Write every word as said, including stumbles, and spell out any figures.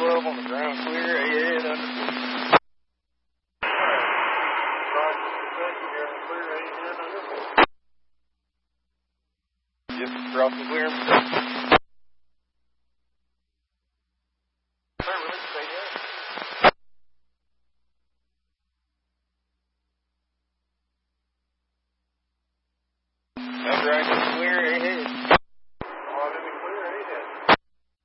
twelve on the ground clear, ahead, under. Just crossing clear. That's right, clear ahead.